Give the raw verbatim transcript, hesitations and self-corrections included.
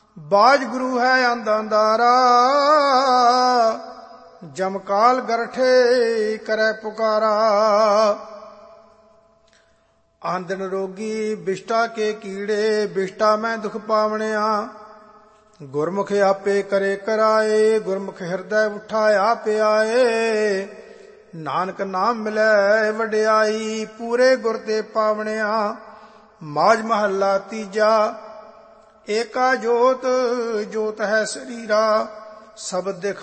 ਬਾਜ ਗੁਰੂ ਹੈ ਆਂਦਾਂਦਾਰਾ, ਜਮਕਾਲ ਗਰਠੇ ਕਰੈ ਪੁਕਾਰਾ। ਆਂਦਨ ਰੋਗੀ ਬਿਸ਼ਟਾ ਕੇ ਕੀੜੇ, ਬਿਸ਼ਟਾ ਮੈਂ ਦੁਖ ਪਾਵਣਿਆ। ਗੁਰਮੁਖ ਆਪੇ ਕਰੇ ਕਰਾਏ, ਗੁਰਮੁਖ ਹਿਰਦੈ ਉਠਾ ਆਪ ਆਏ। ਨਾਨਕ ਨਾਮ ਮਿਲੈ ਵਡਿਆਈ, ਪੂਰੇ ਗੁਰ ਤੇ ਪਾਵਣਿਆ। ਮਾਝ ਮਹੱਲਾ ਤੀਜਾ। ਏਕਾ ਜੋਤ ਜੋਤ ਹੈ ਸਰੀਰਾ, ਸਬਦ